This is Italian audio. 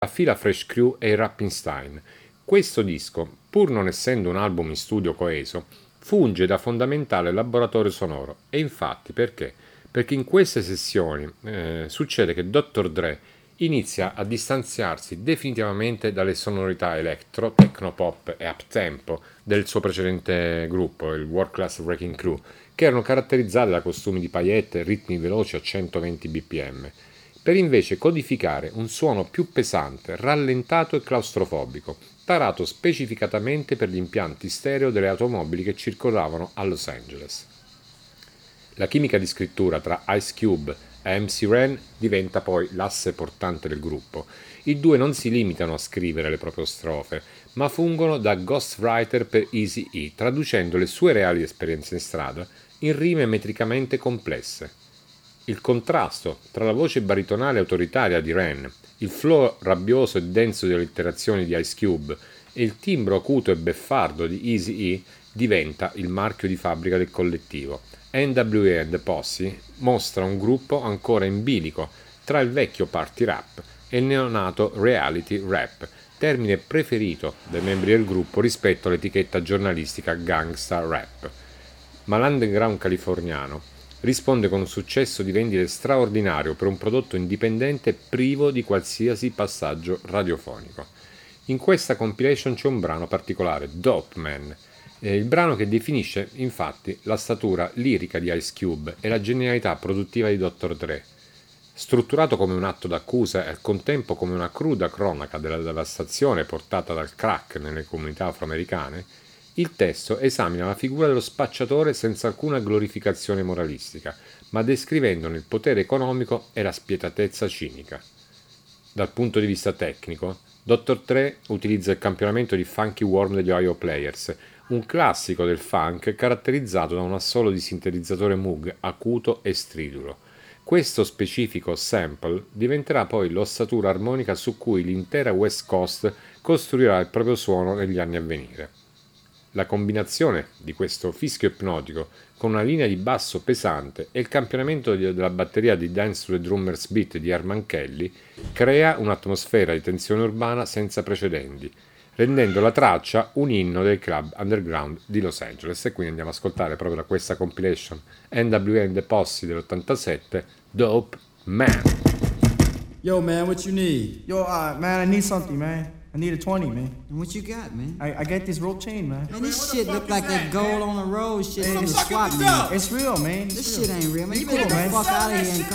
la fila Fresh Crew e i Rappenstein. Questo disco, pur non essendo un album in studio coeso, funge da fondamentale laboratorio sonoro. E infatti perché? Perché in queste sessioni succede che Dr. Dre inizia a distanziarsi definitivamente dalle sonorità electro, technopop e uptempo del suo precedente gruppo, il World Class Wrecking Crew, che erano caratterizzate da costumi di paillette e ritmi veloci a 120 bpm, per invece codificare un suono più pesante, rallentato e claustrofobico, tarato specificatamente per gli impianti stereo delle automobili che circolavano a Los Angeles. La chimica di scrittura tra Ice Cube e MC Ren diventa poi l'asse portante del gruppo. I due non si limitano a scrivere le proprie strofe, ma fungono da ghostwriter per Eazy-E, traducendo le sue reali esperienze in strada in rime metricamente complesse. Il contrasto tra la voce baritonale autoritaria di Ren, il flow rabbioso e denso di allitterazioni di Ice Cube e il timbro acuto e beffardo di Eazy-E diventa il marchio di fabbrica del collettivo. NWA and the Posse mostra un gruppo ancora in bilico tra il vecchio party rap e il neonato reality rap, termine preferito dai membri del gruppo rispetto all'etichetta giornalistica gangsta rap. Ma l'underground californiano risponde con un successo di vendite straordinario per un prodotto indipendente privo di qualsiasi passaggio radiofonico. In questa compilation c'è un brano particolare, Dope Man, il brano che definisce infatti la statura lirica di Ice Cube e la genialità produttiva di Dr. Dre. Strutturato come un atto d'accusa e al contempo come una cruda cronaca della devastazione portata dal crack nelle comunità afroamericane, il testo esamina la figura dello spacciatore senza alcuna glorificazione moralistica, ma descrivendone il potere economico e la spietatezza cinica. Dal punto di vista tecnico, Dr. Dre utilizza il campionamento di Funky Worm degli Ohio Players, un classico del funk caratterizzato da un assolo di sintetizzatore Moog acuto e stridulo. Questo specifico sample diventerà poi l'ossatura armonica su cui l'intera West Coast costruirà il proprio suono negli anni a venire. La combinazione di questo fischio ipnotico con una linea di basso pesante e il campionamento della batteria di Dance to the Drummer's Beat di Herman Kelly crea un'atmosfera di tensione urbana senza precedenti, rendendo la traccia un inno del club underground di Los Angeles. E quindi andiamo ad ascoltare proprio da questa compilation NWA and the Posse dell'87, Dope Man. Yo man, what you need? Yo, man, I need something, man. I need a 20, man. And what you got, man? I got this rope chain, man. Man, this shit look like that gold on the road shit Hey, from the it's- swap meet. It's real, man. This shit ain't real, man. Be You better cool, get the man. fuck out of here and